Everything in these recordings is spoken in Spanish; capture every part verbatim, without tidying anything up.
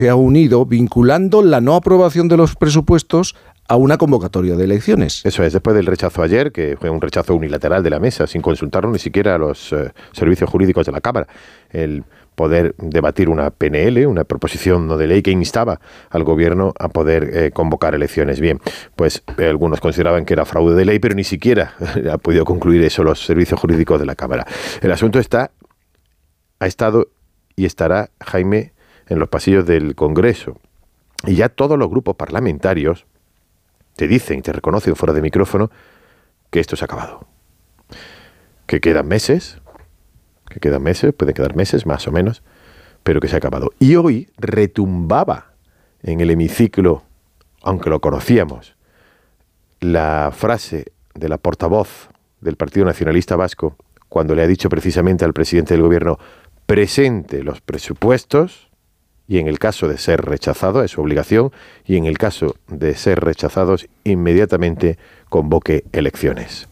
se ha unido vinculando la no aprobación de los presupuestos a una convocatoria de elecciones. Eso es, después del rechazo ayer, que fue un rechazo unilateral de la mesa, sin consultarlo ni siquiera a los eh, servicios jurídicos de la Cámara. El poder debatir una P N L, una proposición no de ley que instaba al gobierno a poder eh, convocar elecciones. Bien, pues eh, algunos consideraban que era fraude de ley, pero ni siquiera ha podido concluir eso los servicios jurídicos de la Cámara. El asunto está, ha estado y estará, Jaime, en los pasillos del Congreso. Y ya todos los grupos parlamentarios te dicen y te reconocen fuera de micrófono que esto se ha acabado. Que quedan meses, que quedan meses, pueden quedar meses más o menos, pero que se ha acabado. Y hoy retumbaba en el hemiciclo, aunque lo conocíamos, la frase de la portavoz del Partido Nacionalista Vasco, cuando le ha dicho precisamente al presidente del gobierno: presente los presupuestos, y en el caso de ser rechazado, es su obligación, y en el caso de ser rechazados, inmediatamente convoque elecciones.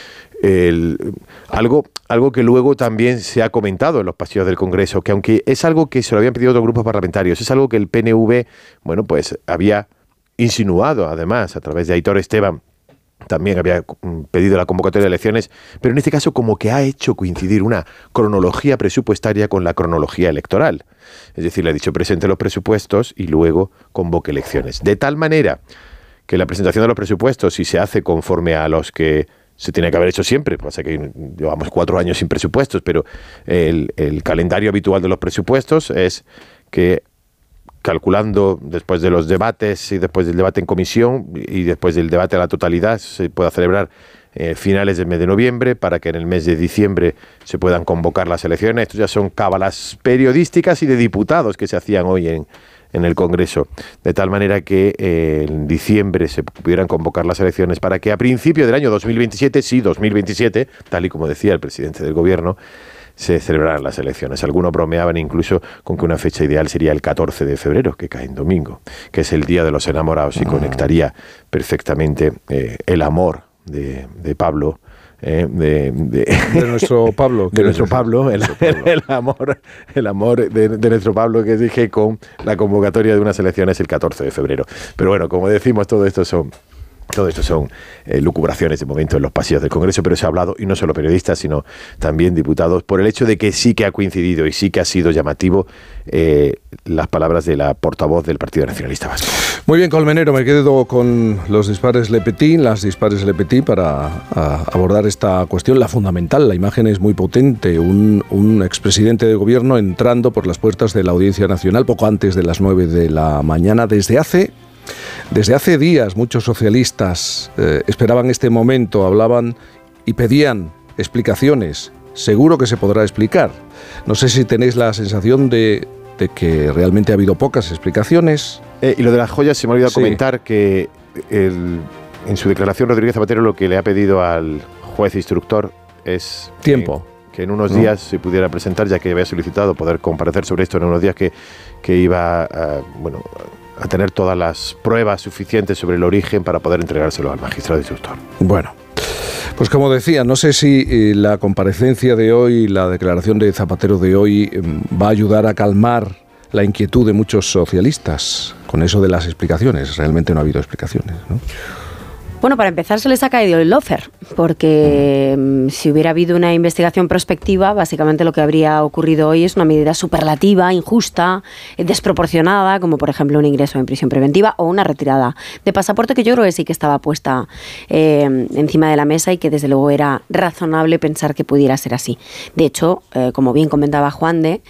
El, algo, algo que luego también se ha comentado en los pasillos del Congreso, que aunque es algo que se lo habían pedido otros grupos parlamentarios, es algo que el P N V, bueno, pues había insinuado, además, a través de Aitor Esteban, también había pedido la convocatoria de elecciones, pero en este caso como que ha hecho coincidir una cronología presupuestaria con la cronología electoral. Es decir, le ha dicho presente los presupuestos y luego convoque elecciones. De tal manera que la presentación de los presupuestos, si se hace conforme a los que se tiene que haber hecho siempre, pasa que llevamos cuatro años sin presupuestos, pero el, el calendario habitual de los presupuestos es que, calculando después de los debates y después del debate en comisión y después del debate a la totalidad, se pueda celebrar eh, finales del mes de noviembre para que en el mes de diciembre se puedan convocar las elecciones. Esto ya son cábalas periodísticas y de diputados que se hacían hoy en, en el Congreso, de tal manera que eh, en diciembre se pudieran convocar las elecciones para que a principio del año dos mil veintisiete, sí, dos mil veintisiete, tal y como decía el presidente del gobierno, se celebrarán las elecciones. Algunos bromeaban incluso con que una fecha ideal sería el catorce de febrero, que cae en domingo, que es el Día de los Enamorados, y conectaría perfectamente eh, el amor de, de Pablo, eh, de, de, de nuestro Pablo, de nuestro Pablo, el, el, el amor, el amor de, de nuestro Pablo, que dije, con la convocatoria de unas elecciones el catorce de febrero. Pero bueno, como decimos, todo esto son Todo esto son eh, lucubraciones de momento en los pasillos del Congreso, pero se ha hablado, y no solo periodistas, sino también diputados, por el hecho de que sí que ha coincidido y sí que ha sido llamativo eh, las palabras de la portavoz del Partido Nacionalista Vasco. Muy bien, Colmenero, me quedo con los dispares Le Petit, las dispares Le Petit para a, abordar esta cuestión, la fundamental. La imagen es muy potente, un, un expresidente de gobierno entrando por las puertas de la Audiencia Nacional poco antes de las nueve de la mañana. Desde hace... Desde hace días muchos socialistas eh, esperaban este momento, hablaban y pedían explicaciones. Seguro que se podrá explicar. No sé si tenéis la sensación de, de que realmente ha habido pocas explicaciones. Eh, y lo de las joyas, se me ha olvidado sí. comentar que el, en su declaración Rodríguez Zapatero lo que le ha pedido al juez instructor es tiempo. Que, que en unos días ¿no? se pudiera presentar, ya que había solicitado poder comparecer sobre esto en unos días, que, que iba a, bueno, a tener todas las pruebas suficientes sobre el origen para poder entregárselo al magistrado instructor. Bueno, pues como decía, no sé si eh, la comparecencia de hoy, la declaración de Zapatero de hoy eh, va a ayudar a calmar la inquietud de muchos socialistas con eso de las explicaciones. Realmente no ha habido explicaciones, ¿no? Bueno, para empezar se les ha caído el lofer, porque mm. si hubiera habido una investigación prospectiva, básicamente lo que habría ocurrido hoy es una medida superlativa, injusta, desproporcionada, como por ejemplo un ingreso en prisión preventiva o una retirada de pasaporte, que yo creo que sí que estaba puesta eh, encima de la mesa y que desde luego era razonable pensar que pudiera ser así. De hecho, eh, como bien comentaba Juan de,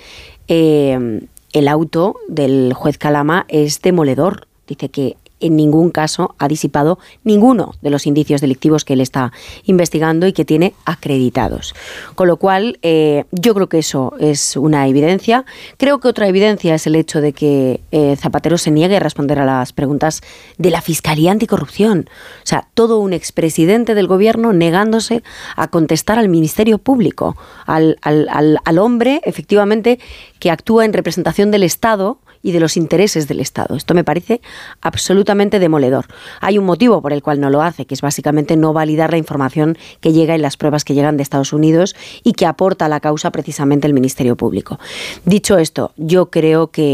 eh, el auto del juez Calama es demoledor. Dice que en ningún caso ha disipado ninguno de los indicios delictivos que él está investigando y que tiene acreditados. Con lo cual, eh, yo creo que eso es una evidencia. Creo que otra evidencia es el hecho de que eh, Zapatero se niegue a responder a las preguntas de la Fiscalía Anticorrupción. O sea, todo un expresidente del gobierno negándose a contestar al Ministerio Público, al, al, al, al hombre, efectivamente, que actúa en representación del Estado y de los intereses del Estado. Esto me parece absolutamente demoledor. Hay un motivo por el cual no lo hace, que es básicamente no validar la información que llega y las pruebas que llegan de Estados Unidos y que aporta a la causa precisamente el Ministerio Público. Dicho esto, yo creo que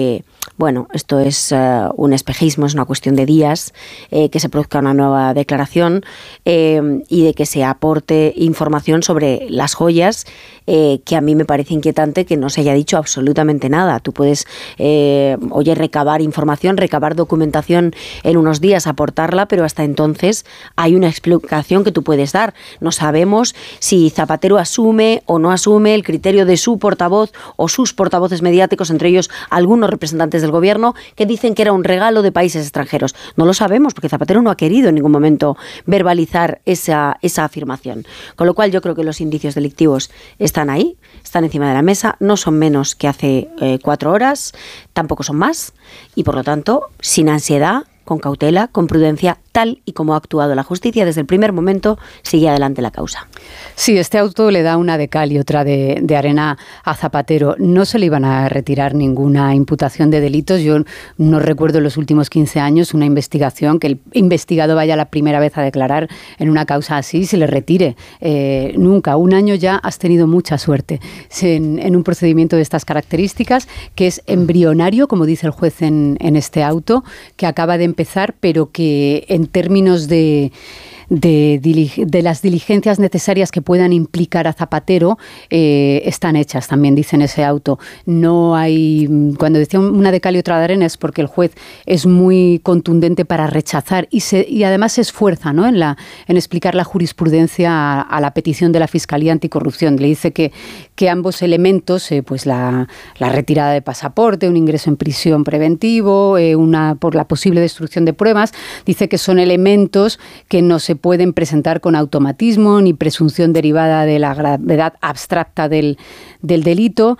bueno, esto es uh, un espejismo, es una cuestión de días, eh, que se produzca una nueva declaración eh, y de que se aporte información sobre las joyas, eh, que a mí me parece inquietante que no se haya dicho absolutamente nada. Tú puedes, eh, oye, recabar información, recabar documentación en unos días, aportarla, pero hasta entonces hay una explicación que tú puedes dar. No sabemos si Zapatero asume o no asume el criterio de su portavoz o sus portavoces mediáticos, entre ellos algunos representantes del gobierno, que dicen que era un regalo de países extranjeros. No lo sabemos, porque Zapatero no ha querido en ningún momento verbalizar esa, esa afirmación. Con lo cual yo creo que los indicios delictivos están ahí, están encima de la mesa, no son menos que hace eh, cuatro horas, tampoco son más, y por lo tanto, sin ansiedad, con cautela, con prudencia, tal y como ha actuado la justicia desde el primer momento, sigue adelante la causa. Sí, este auto le da una de cal y otra de, de arena a Zapatero. No se le iban a retirar ninguna imputación de delitos. Yo no recuerdo en los últimos quince años una investigación que el investigado vaya la primera vez a declarar en una causa así y se le retire. Eh, nunca. Un año ya has tenido mucha suerte en, en un procedimiento de estas características, que es embrionario, como dice el juez en, en este auto, que acaba de empezar, pero que en términos de, de, de las diligencias necesarias que puedan implicar a Zapatero, eh, están hechas, también dice en ese auto. No hay, cuando decía una de cal y otra de arena, es porque el juez es muy contundente para rechazar y, se, y además se esfuerza, ¿no?, en, la, en explicar la jurisprudencia a, a la petición de la Fiscalía Anticorrupción. Le dice que, que ambos elementos, eh, pues la, la retirada de pasaporte, un ingreso en prisión preventivo, eh, una por la posible destrucción de pruebas, dice que son elementos que no se pueden presentar con automatismo ni presunción derivada de la gravedad abstracta del, del delito,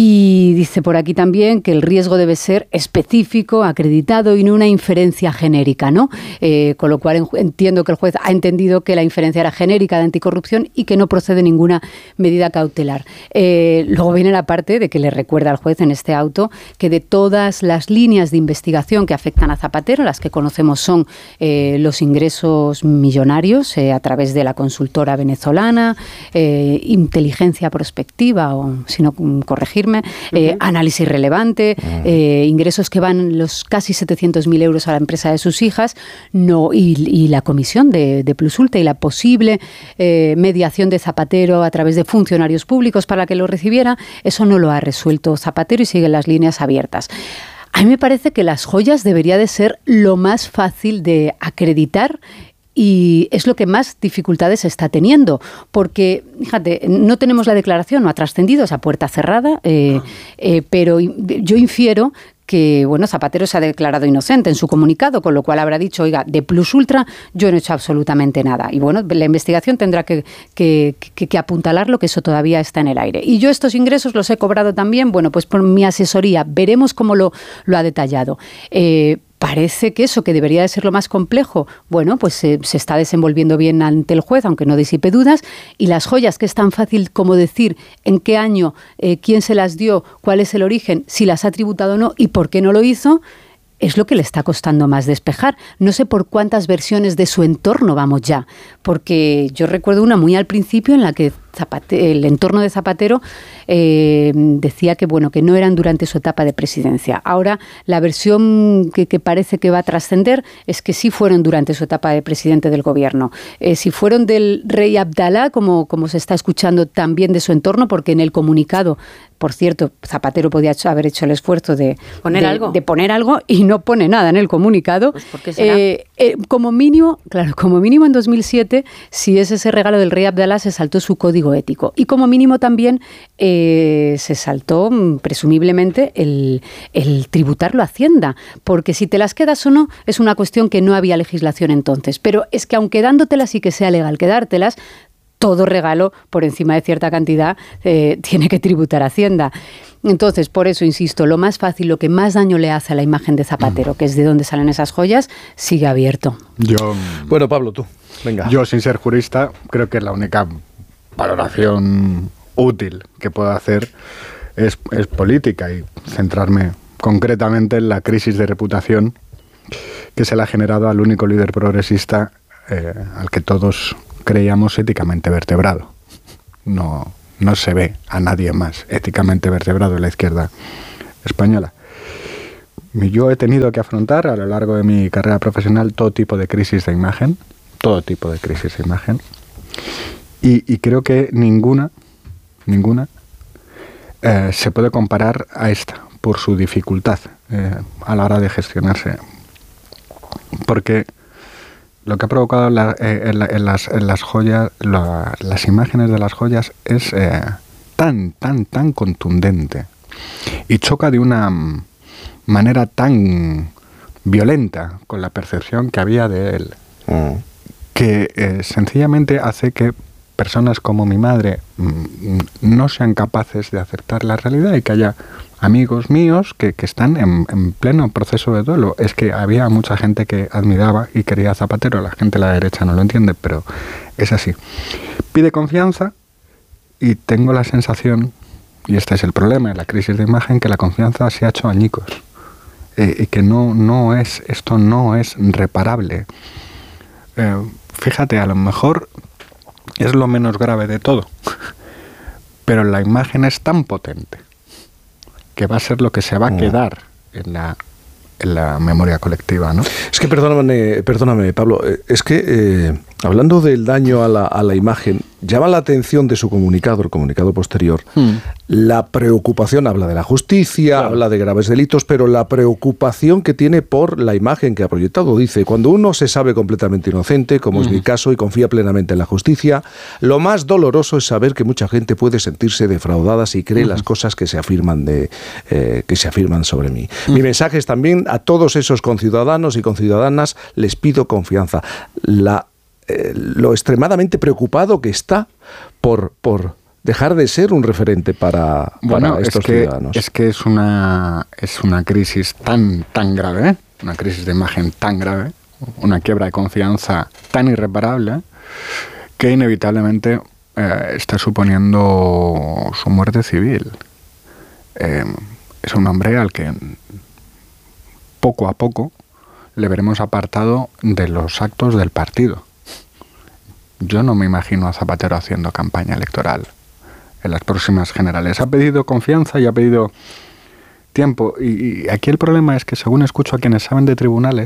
y dice por aquí también que el riesgo debe ser específico, acreditado y no una inferencia genérica, ¿no? Eh, con lo cual entiendo que el juez ha entendido que la inferencia era genérica de anticorrupción y que no procede ninguna medida cautelar. Eh, luego viene la parte de que le recuerda al juez en este auto que de todas las líneas de investigación que afectan a Zapatero, las que conocemos son eh, los ingresos millonarios eh, a través de la consultora venezolana, eh, inteligencia prospectiva, o si no, corregirme, eh, uh-huh. análisis relevante, uh-huh. eh, ingresos que van los casi setecientos mil euros a la empresa de sus hijas, no y, y la comisión de, de Plus Ultra y la posible eh, mediación de Zapatero a través de funcionarios públicos para que lo recibiera, eso no lo ha resuelto Zapatero y siguen las líneas abiertas. A mí me parece que las joyas debería de ser lo más fácil de acreditar y es lo que más dificultades está teniendo, porque, fíjate, no tenemos la declaración, no ha trascendido esa puerta cerrada, eh, eh, pero yo infiero que, bueno, Zapatero se ha declarado inocente en su comunicado, con lo cual habrá dicho, oiga, de Plus Ultra yo no he hecho absolutamente nada. Y bueno, la investigación tendrá que, que, que, que apuntalarlo, que eso todavía está en el aire. Y yo estos ingresos los he cobrado también, bueno, pues por mi asesoría. Veremos cómo lo, lo ha detallado. Eh, Parece que eso, que debería de ser lo más complejo, bueno, pues se, se está desenvolviendo bien ante el juez, aunque no disipe dudas, y las joyas, que es tan fácil como decir en qué año, eh, quién se las dio, cuál es el origen, si las ha tributado o no y por qué no lo hizo, es lo que le está costando más despejar. No sé por cuántas versiones de su entorno vamos ya, porque yo recuerdo una muy al principio en la que Zapate, el entorno de Zapatero eh, decía que bueno que no eran durante su etapa de presidencia. Ahora la versión que, que parece que va a trascender es que sí fueron durante su etapa de presidente del gobierno. Eh, si fueron del rey Abdalá, como, como se está escuchando, también de su entorno, porque en el comunicado, por cierto, Zapatero podía haber hecho el esfuerzo de poner, de, algo. de poner algo y no pone nada en el comunicado. Pues ¿por qué será? Eh, eh, como mínimo, claro, como mínimo en dos mil siete, si es ese regalo del rey Abdalá, se saltó su código ético. Y como mínimo también eh, se saltó, presumiblemente, el, el tributarlo a Hacienda, porque si te las quedas o no, es una cuestión que no había legislación entonces. Pero es que aunque dándotelas y que sea legal quedártelas, todo regalo por encima de cierta cantidad eh, tiene que tributar a Hacienda. Entonces, por eso, insisto, lo más fácil, lo que más daño le hace a la imagen de Zapatero, que es de dónde salen esas joyas, sigue abierto. Yo, bueno, Pablo, tú, venga. Yo, sin ser jurista, creo que la única valoración útil que puedo hacer es, es política y centrarme concretamente en la crisis de reputación que se le ha generado al único líder progresista eh, al que todos creíamos éticamente vertebrado. No, no se ve a nadie más éticamente vertebrado en la izquierda española. yo he tenido que afrontar a lo largo de mi carrera profesional todo tipo de crisis de imagen, todo tipo de crisis de imagen, y, y creo que ninguna, ninguna eh, se puede comparar a esta por su dificultad eh, a la hora de gestionarse. Porque lo que ha provocado la, eh, en, la, en, las, en las joyas, la, las imágenes de las joyas es eh, tan, tan, tan contundente y choca de una manera tan violenta con la percepción que había de él, mm. que eh, sencillamente hace que personas como mi madre mm, no sean capaces de aceptar la realidad y que haya amigos míos que, que están en, en pleno proceso de duelo. Es que había mucha gente que admiraba y quería a Zapatero, la gente de la derecha no lo entiende, pero es así. Pide confianza y tengo la sensación, y este es el problema de la crisis de imagen, que la confianza se ha hecho añicos eh, y que no, no es, esto no es reparable. Eh, fíjate, a lo mejor es lo menos grave de todo, pero la imagen es tan potente que va a ser lo que se va a quedar en la, en la memoria colectiva, ¿no? Es que, perdóname, perdóname Pablo, es que eh, hablando del daño a la, a la imagen, llama la atención de su comunicado, el comunicado posterior, hmm. la preocupación, habla de la justicia, claro. habla de graves delitos, pero la preocupación que tiene por la imagen que ha proyectado. Dice, cuando uno se sabe completamente inocente, como hmm. es mi caso, y confía plenamente en la justicia, lo más doloroso es saber que mucha gente puede sentirse defraudada si cree hmm. las cosas que se afirman, de, eh, que se afirman sobre mí. Hmm. Mi mensaje es también a todos esos conciudadanos y conciudadanas, les pido confianza. La Eh, lo extremadamente preocupado que está por, por dejar de ser un referente para, bueno, para estos es que, ciudadanos. Es que es una, es una crisis tan, tan grave, ¿eh? una crisis de imagen tan grave, una quiebra de confianza tan irreparable, que inevitablemente eh, está suponiendo su muerte civil. Eh, es un hombre al que poco a poco le veremos apartado de los actos del partido. Yo no me imagino a Zapatero haciendo campaña electoral en las próximas generales. Ha pedido confianza y ha pedido tiempo. Y, y aquí el problema es que, según escucho a quienes saben de tribunales,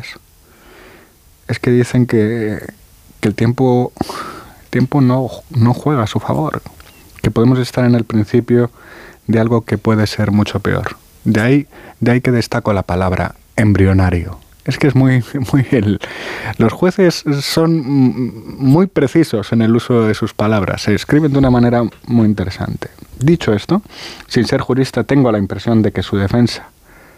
es que dicen que, que el tiempo, el tiempo no, no juega a su favor. Que podemos estar en el principio de algo que puede ser mucho peor. De ahí, de ahí que destaco la palabra embrionario. Es que es muy, muy el, los jueces son muy precisos en el uso de sus palabras, se escriben de una manera muy interesante. Dicho esto, sin ser jurista, tengo la impresión de que su defensa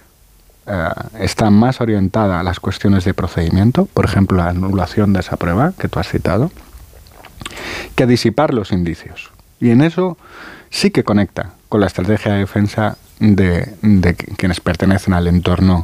eh, está más orientada a las cuestiones de procedimiento, por ejemplo, la anulación de esa prueba que tú has citado, que a disipar los indicios. Y en eso sí que conecta con la estrategia de defensa de, de quienes pertenecen al entorno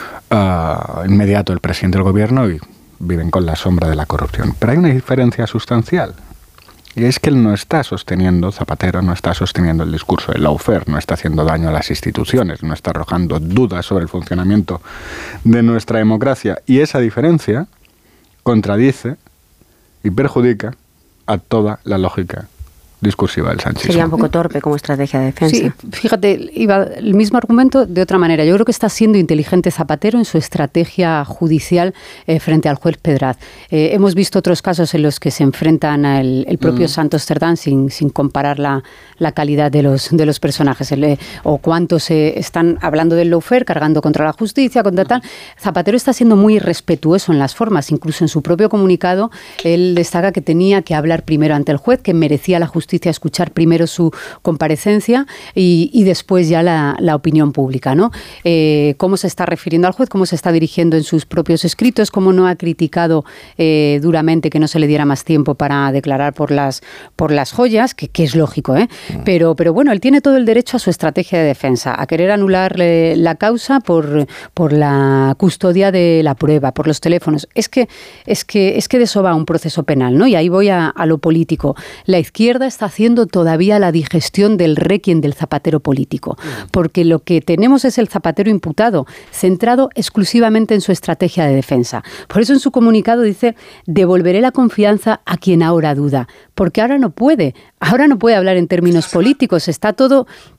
Uh, inmediato del presidente del gobierno y viven con la sombra de la corrupción. Pero hay una diferencia sustancial, y es que él no está sosteniendo, Zapatero no está sosteniendo el discurso del lawfare, no está haciendo daño a las instituciones, no está arrojando dudas sobre el funcionamiento de nuestra democracia, y esa diferencia contradice y perjudica a toda la lógica discursiva del sanchismo. Sería un poco torpe como estrategia de defensa. Sí, fíjate, iba el mismo argumento de otra manera. Yo creo que está siendo inteligente Zapatero en su estrategia judicial eh, frente al juez Pedraz. Eh, hemos visto otros casos en los que se enfrentan al el propio mm. Santos Cerdán sin, sin comparar la, la calidad de los, de los personajes el, eh, o cuántos se eh, están hablando del lawfare, cargando contra la justicia, contra tal. Zapatero está siendo muy irrespetuoso en las formas. Incluso en su propio comunicado, él destaca que tenía que hablar primero ante el juez, que merecía la justicia a escuchar primero su comparecencia y, y después ya la, la opinión pública, ¿no? Eh, cómo se está refiriendo al juez, cómo se está dirigiendo en sus propios escritos, cómo no ha criticado eh, duramente que no se le diera más tiempo para declarar por las, por las joyas, que, que es lógico, ¿eh? Pero, pero bueno, él tiene todo el derecho a su estrategia de defensa, a querer anularle la causa por, por la custodia de la prueba, por los teléfonos. Es que, es que, es que de eso va un proceso penal, ¿no? Y ahí voy a, a lo político. La izquierda está haciendo todavía la digestión del réquiem del Zapatero político, porque lo que tenemos es el Zapatero imputado, centrado exclusivamente en su estrategia de defensa. Por eso en su comunicado dice, devolveré la confianza a quien ahora duda, porque ahora no puede, ahora no puede hablar en términos políticos, está todo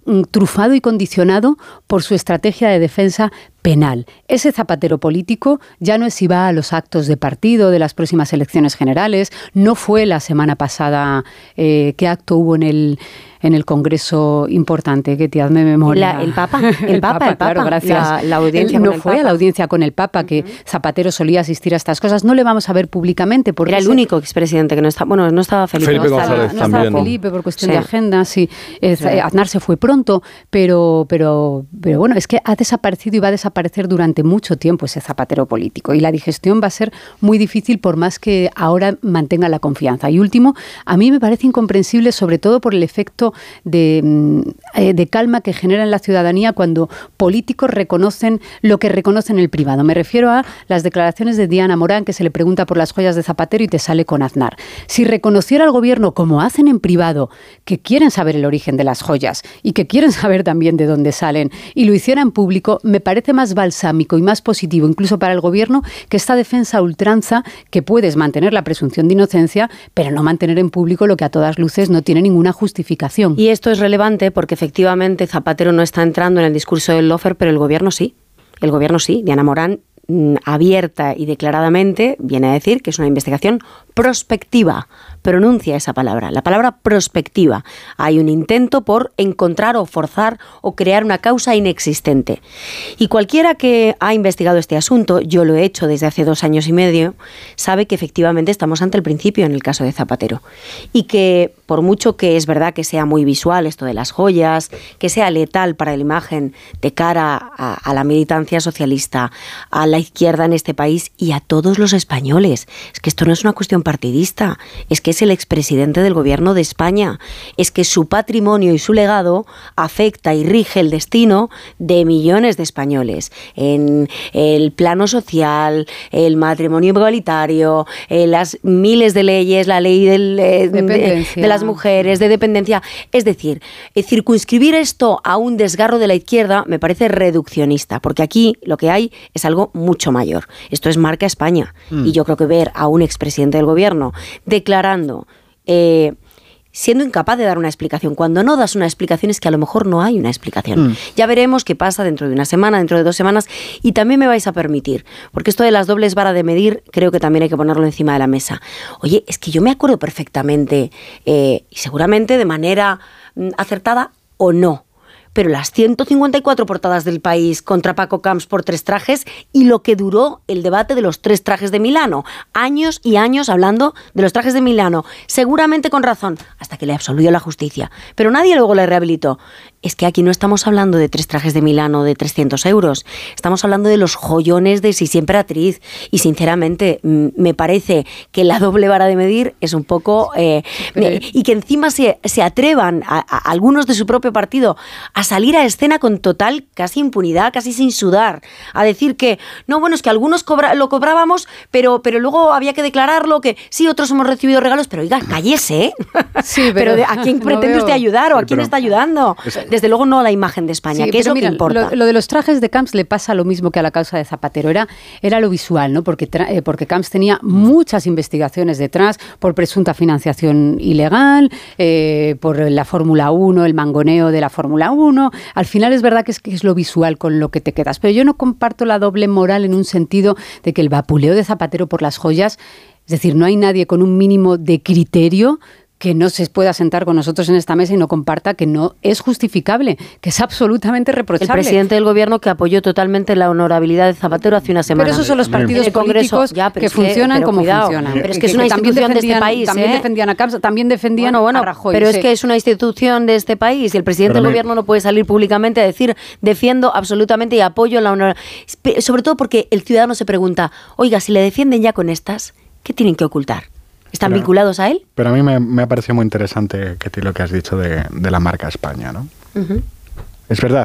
mm, trufado y condicionado por su estrategia de defensa penal. Ese Zapatero político ya no es si va a los actos de partido de las próximas elecciones generales, no fue la semana pasada eh, qué acto hubo en el en el Congreso importante, que te hazme memoria. La, el Papa, el, el Papa, Papa, el Papa, claro, gracias. La, la audiencia Él con no el fue Papa. a la audiencia con el Papa, que uh-huh. Zapatero solía asistir a estas cosas. No le vamos a ver públicamente. Porque era el ese... único expresidente que no estaba, bueno, no estaba Felipe, Felipe no González estaba, también. No estaba Felipe por cuestión sí. de agenda, sí. Eh, sí. Aznar se fue pronto, pero, pero, pero bueno, es que ha desaparecido y va a desaparecer durante mucho tiempo ese Zapatero político. Y la digestión va a ser muy difícil por más que ahora mantenga la confianza. Y último, a mí me parece incomprensible, sobre todo por el efecto de... Eh, de calma que genera en la ciudadanía cuando políticos reconocen lo que reconocen en el privado. Me refiero a las declaraciones de Diana Morán, que se le pregunta por las joyas de Zapatero y te sale con Aznar. Si reconociera al gobierno, como hacen en privado, que quieren saber el origen de las joyas y que quieren saber también de dónde salen, y lo hiciera en público, me parece más balsámico y más positivo, incluso para el gobierno, que esta defensa a ultranza, que puedes mantener la presunción de inocencia, pero no mantener en público lo que a todas luces no tiene ninguna justificación. Y esto es relevante porque efectivamente Zapatero no está entrando en el discurso del lawfare, pero el gobierno sí. El gobierno sí. Diana Morán, mmm, abierta y declaradamente, viene a decir que es una investigación prospectiva. Pronuncia esa palabra, la palabra prospectiva. Hay un intento por encontrar o forzar o crear una causa inexistente. Y cualquiera que ha investigado este asunto, yo lo he hecho desde hace dos años y medio, sabe que efectivamente estamos ante el principio en el caso de Zapatero. Y que por mucho que es verdad que sea muy visual esto de las joyas, que sea letal para la imagen de cara a, a la militancia socialista, a la izquierda en este país y a todos los españoles. Es que esto no es una cuestión partidista, es que es el expresidente del gobierno de España, es que su patrimonio y su legado afecta y rige el destino de millones de españoles en el plano social, el matrimonio igualitario, las miles de leyes, la ley del, eh, de, de las mujeres, de dependencia. Es decir, circunscribir esto a un desgarro de la izquierda me parece reduccionista, porque aquí lo que hay es algo mucho mayor. Esto es marca España. Mm. Y yo creo que ver a un expresidente del gobierno declarando, eh, siendo incapaz de dar una explicación, cuando no das una explicación es que a lo mejor no hay una explicación. Mm. Ya veremos qué pasa dentro de una semana, dentro de dos semanas, y también me vais a permitir, porque esto de las dobles varas de medir creo que también hay que ponerlo encima de la mesa. Oye, es que yo me acuerdo perfectamente, eh, y seguramente de manera mm, acertada o no, pero las ciento cincuenta y cuatro portadas del País contra Paco Camps por tres trajes y lo que duró el debate de los tres trajes de Milano. Años y años hablando de los trajes de Milano, seguramente con razón, hasta que le absolvió la justicia. Pero nadie luego le rehabilitó. Es que aquí no estamos hablando de tres trajes de Milano de trescientos euros, estamos hablando de los joyones de Sisi Emperatriz y sinceramente me parece que la doble vara de medir es un poco... Eh, Pero... y que encima se, se atrevan a, a algunos de su propio partido a salir a escena con total casi impunidad, casi sin sudar, a decir que no, bueno, es que algunos cobra, lo cobrábamos, pero, pero luego había que declararlo, que sí, otros hemos recibido regalos, pero oiga, cállese, ¿eh? Sí, pero, pero de, ¿a quién no pretende veo... usted ayudar o sí, a quién pero... está ayudando? Es... Desde luego no a la imagen de España, sí, que es lo mira, que importa. Lo, lo de los trajes de Camps le pasa lo mismo que a la causa de Zapatero, era, era lo visual, ¿no? Porque, tra- eh, porque Camps tenía muchas investigaciones detrás por presunta financiación ilegal, eh, por la Fórmula uno, el mangoneo de la Fórmula uno. Al final es verdad que es, que es lo visual con lo que te quedas, pero yo no comparto la doble moral en un sentido de que el vapuleo de Zapatero por las joyas, es decir, no hay nadie con un mínimo de criterio que no se pueda sentar con nosotros en esta mesa y no comparta que no es justificable, que es absolutamente reprochable. El presidente del gobierno que apoyó totalmente la honorabilidad de Zapatero hace una semana. Pero esos son los partidos el políticos ya, que, que es funcionan que, como cuidado, funcionan. Pero es que es una que institución de este país. También ¿eh? defendían a Camps, también defendían bueno, bueno, a Rajoy. Pero sí. es que es una institución de este país y el presidente pero del me... gobierno no puede salir públicamente a decir defiendo absolutamente y apoyo la honorabilidad. Sobre todo porque el ciudadano se pregunta, oiga, si le defienden ya con estas, ¿qué tienen que ocultar? ¿Están pero, vinculados a él? Pero a mí me, me ha parecido muy interesante, Ketty, lo que has dicho de, de la marca España, ¿no? Uh-huh. Es verdad,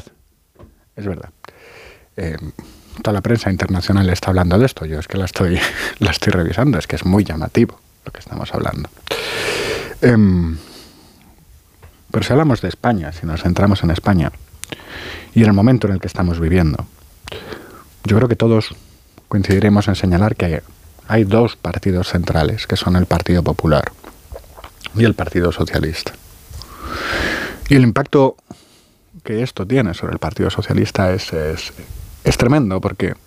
es verdad. Eh, toda la prensa internacional está hablando de esto. Yo es que la estoy, la estoy revisando, es que es muy llamativo lo que estamos hablando. Eh, pero si hablamos de España, si nos centramos en España y en el momento en el que estamos viviendo, yo creo que todos coincidiremos en señalar que hay dos partidos centrales, que son el Partido Popular y el Partido Socialista. Y el impacto que esto tiene sobre el Partido Socialista es, es, es tremendo, porque